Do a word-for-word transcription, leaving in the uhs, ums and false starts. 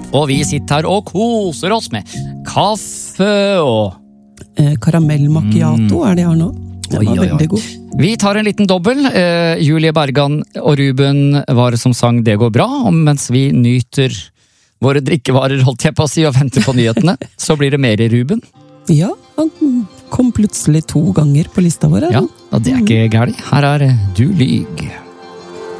Og vi sitter her og koser oss med kaffe og Eh, karamell macchiato er det jeg har nå. Den Oi, var oi, oi. veldig god. Vi tar en liten dobbel. Eh, Julie Bergan og Ruben var det som sang Det går bra, og mens vi nyter våre drikkevarer, holdt jeg på å si, og venter på nyhetene, så blir det mer i Ruben. Ja, han kom plutselig to ganger på lista vår. Ja, og det er ikke gærlig. Her er Du lyg.